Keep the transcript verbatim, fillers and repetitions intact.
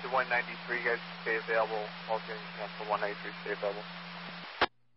to one ninety-three, you guys stay available. All engine cancel one ninety-three, stay available.